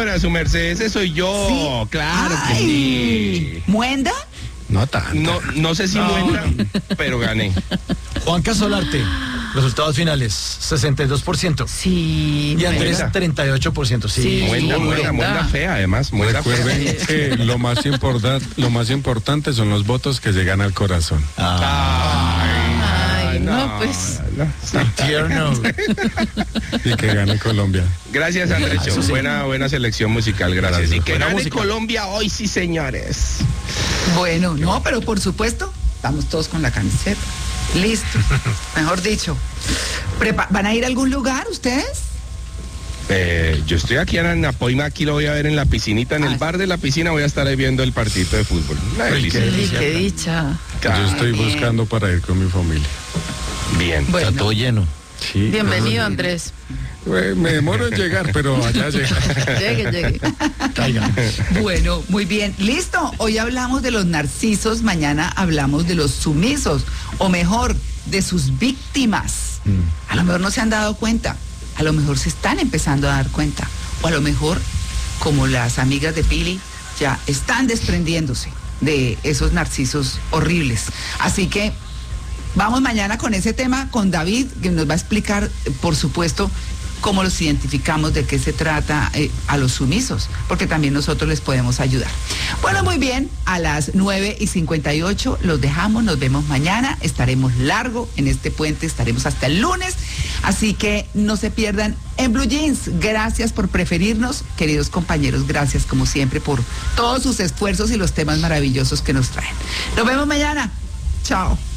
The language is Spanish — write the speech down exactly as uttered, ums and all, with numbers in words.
señora, su merced, ese soy yo. ¿Sí? Claro que Ay, sí. ¿Muenda? No tanto. No, no sé si No. muestra, pero gané. Juan Casolarte, resultados finales, sesenta y dos por ciento. Sí. Y Andrés, Muenda. treinta y ocho por ciento. Sí, Sí. Muenda, duro. muenda, muenda fea, además. Muenda Recuerden fea. que lo más importante, lo más importante son los votos que llegan al corazón. Ay, Ay, no, pues. no. Tierno. Y que gane Colombia. Gracias, Andrés. Eso sí. Buena, buena selección musical, gracias. Gracias. Y que Buena gane música. Colombia hoy, sí, señores. Bueno, no, pero por supuesto, estamos todos con la camiseta. Listo. Mejor dicho. Prepa- ¿Van a ir a algún lugar ustedes? Eh, yo estoy aquí en Anapoima, aquí lo voy a ver en la piscinita, en Ah, el sí. bar de la piscina voy a estar ahí viendo el partido de fútbol. Una Uy, delicia. qué Sí, delicia. qué dicha. Claro. Yo estoy bien. buscando para ir con mi familia. Bien. Bueno. Está todo lleno. Sí. Bienvenido, Andrés. Eh, Me demoro en llegar, pero allá llega. Llegue, llegue. Caiga. Bueno, muy bien. Listo. Hoy hablamos de los narcisos, mañana hablamos de los sumisos, o mejor, de sus víctimas. A lo mejor no se han dado cuenta, a lo mejor se están empezando a dar cuenta, o a lo mejor, como las amigas de Pili, ya están desprendiéndose de esos narcisos horribles. Así que vamos mañana con ese tema con David, que nos va a explicar, eh, por supuesto, cómo los identificamos, de qué se trata eh, a los sumisos, porque también nosotros les podemos ayudar. Bueno, muy bien, a las nueve y cincuenta y ocho los dejamos, nos vemos mañana, estaremos largo en este puente, estaremos hasta el lunes, así que no se pierdan en Blue Jeans. Gracias por preferirnos, queridos compañeros, gracias como siempre por todos sus esfuerzos y los temas maravillosos que nos traen. Nos vemos mañana, chao.